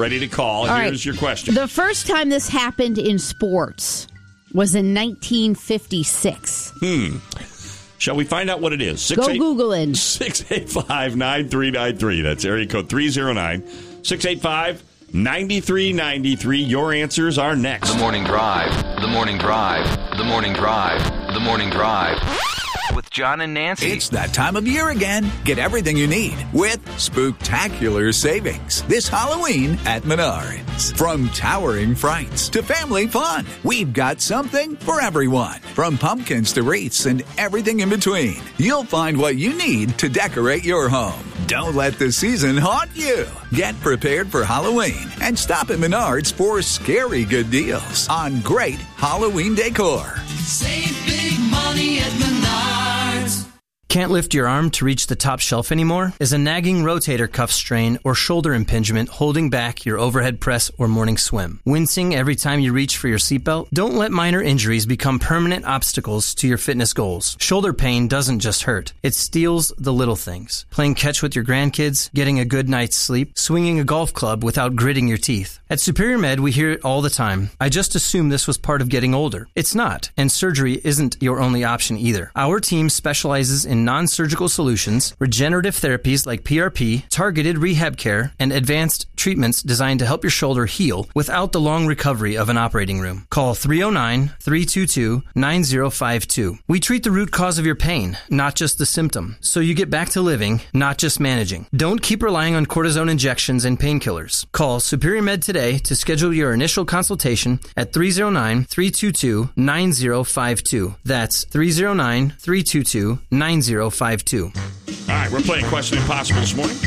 Ready to call. All Here's your question. The first time this happened in sports was in 1956. Shall we find out what it is? Go Google it. 685-9393. That's area code 309-685-9393. Your answers are next. The Morning Drive. The Morning Drive. The Morning Drive. The Morning Drive. With John and Nancy. It's that time of year again. Get everything you need with spooktacular savings this Halloween at Menards. From towering frights to family fun, we've got something for everyone. From pumpkins to wreaths and everything in between, you'll find what you need to decorate your home. Don't let the season haunt you. Get prepared for Halloween and stop at Menards for scary good deals on great Halloween decor. Save big money at Menards. Can't lift your arm to reach the top shelf anymore? Is a nagging rotator cuff strain or shoulder impingement holding back your overhead press or morning swim? Wincing every time you reach for your seatbelt? Don't let minor injuries become permanent obstacles to your fitness goals. Shoulder pain doesn't just hurt. It steals the little things. Playing catch with your grandkids, getting a good night's sleep, swinging a golf club without gritting your teeth. At Superior Med, we hear it all the time. I just assumed this was part of getting older. It's not, and surgery isn't your only option either. Our team specializes in non-surgical solutions, regenerative therapies like PRP, targeted rehab care, and advanced treatments designed to help your shoulder heal without the long recovery of an operating room. Call 309-322-9052. We treat the root cause of your pain, not just the symptom, so you get back to living, not just managing. Don't keep relying on cortisone injections and painkillers. Call Superior Med today to schedule your initial consultation at 309-322-9052. That's 309-322-9052. All right, we're playing Question Impossible this morning.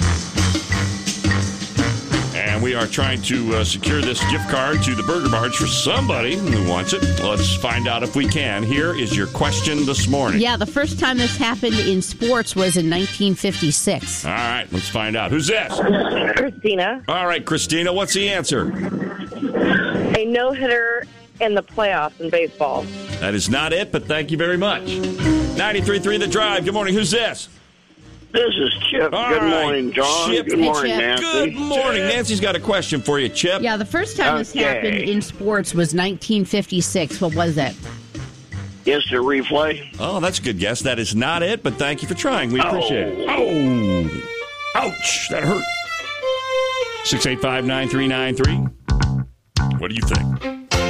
And we are trying to secure this gift card to the Burger Barge for somebody who wants it. Let's find out if we can. Here is your question this morning. Yeah, the first time this happened in sports was in 1956. All right, let's find out. Who's this? Christina. All right, Christina, what's the answer? A no-hitter in the playoffs in baseball. That is not it, but thank you very much. 93.3 The Drive. Good morning. Who's this? This is Chip. Good morning, John. Chip. Good morning, Chip. Nancy. Good morning. Chip. Nancy's got a question for you, Chip. Yeah, the first time this happened in sports was 1956. What was it? Instant replay. Oh, that's a good guess. That is not it, but thank you for trying. We appreciate it. Oh. Ouch. That hurt. 685-9393. What do you think?